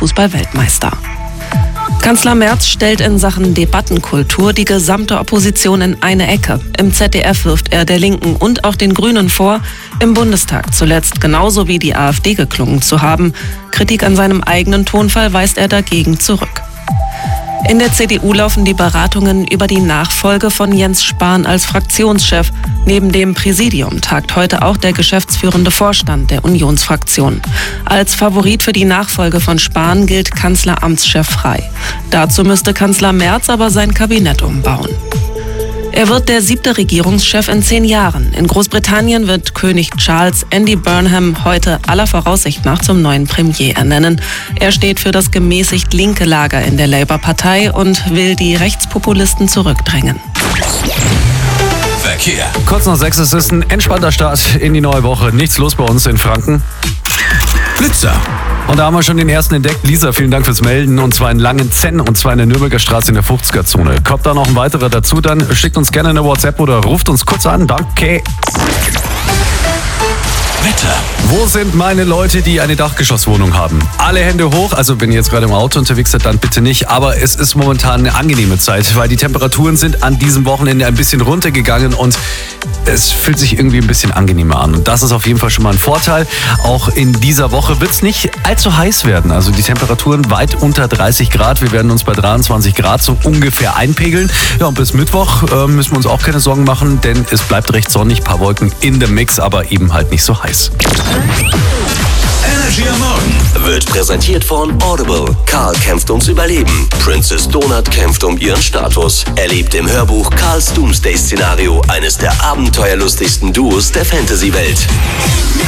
Fußball-Weltmeister. Kanzler Merz stellt in Sachen Debattenkultur die gesamte Opposition in eine Ecke. Im ZDF wirft er der Linken und auch den Grünen vor, im Bundestag zuletzt genauso wie die AfD geklungen zu haben. Kritik an seinem eigenen Tonfall weist er dagegen zurück. In der CDU laufen die Beratungen über die Nachfolge von Jens Spahn als Fraktionschef. Neben dem Präsidium tagt heute auch der geschäftsführende Vorstand der Unionsfraktion. Als Favorit für die Nachfolge von Spahn gilt Kanzleramtschef Frey. Dazu müsste Kanzler Merz aber sein Kabinett umbauen. Er wird der 7. Regierungschef in 10 Jahren. In Großbritannien wird König Charles Andy Burnham heute aller Voraussicht nach zum neuen Premier ernennen. Er steht für das gemäßigt linke Lager in der Labour-Partei und will die Rechtspopulisten zurückdrängen. Verkehr. Kurz nach 6, es ist ein entspannter Start in die neue Woche. Nichts los bei uns in Franken. Blitzer. Und da haben wir schon den ersten entdeckt. Lisa, vielen Dank fürs Melden. Und zwar in Langenzenn und zwar in der Nürnberger Straße in der 50er-Zone. Kommt da noch ein weiterer dazu, dann schickt uns gerne eine WhatsApp oder ruft uns kurz an. Danke. Wetter. Wo sind meine Leute, die eine Dachgeschosswohnung haben? Alle Hände hoch. Also wenn ihr jetzt gerade im Auto unterwegs seid, dann bitte nicht. Aber es ist momentan eine angenehme Zeit, weil die Temperaturen sind an diesem Wochenende ein bisschen runtergegangen und es fühlt sich irgendwie ein bisschen angenehmer an. Und das ist auf jeden Fall schon mal ein Vorteil. Auch in dieser Woche wird es nicht allzu heiß werden. Also die Temperaturen weit unter 30 Grad. Wir werden uns bei 23 Grad so ungefähr einpegeln. Ja, und bis Mittwoch müssen wir uns auch keine Sorgen machen, denn es bleibt recht sonnig. Ein paar Wolken in dem Mix, aber eben halt nicht so heiß. Energy am Morgen Wird präsentiert von Audible. Karl kämpft ums Überleben. Princess Donut kämpft um ihren Status. Erlebt im Hörbuch Karls Doomsday-Szenario eines der abenteuerlustigsten Duos der Fantasy-Welt.